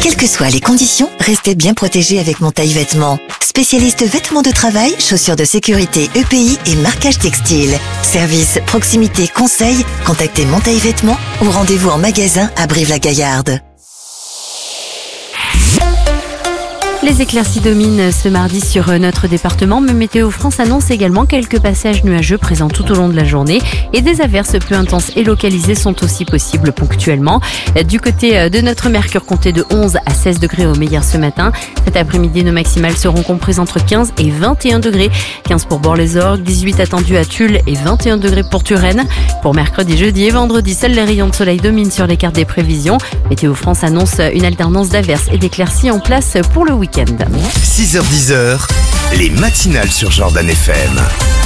Quelles que soient les conditions, restez bien protégés avec Montaille Vêtements. Spécialiste vêtements de travail, chaussures de sécurité EPI et marquage textile. Service, proximité, conseil, contactez Montaille Vêtements ou rendez-vous en magasin à Brive-la-Gaillarde. Les éclaircies dominent ce mardi sur notre département, mais Météo France annonce également quelques passages nuageux présents tout au long de la journée et des averses peu intenses et localisées sont aussi possibles ponctuellement. Du côté de notre Mercure, comptez de 11 à 16 degrés au meilleur ce matin. Cet après-midi, nos maximales seront comprises entre 15 et 21 degrés. 15 pour Bord-les-Orgues, 18 attendus à Tulle et 21 degrés pour Turenne. Pour mercredi, jeudi et vendredi, seuls les rayons de soleil dominent sur les cartes des prévisions. Météo France annonce une alternance d'averses et d'éclaircies en place pour le week-end. 6h-10h, les matinales sur Jordan FM.